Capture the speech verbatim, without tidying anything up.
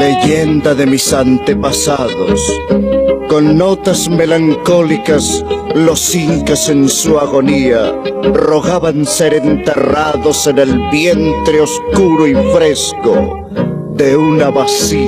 leyenda de mis antepasados. Con notas melancólicas, los incas en su agonía rogaban ser enterrados en el vientre oscuro y fresco de una vacía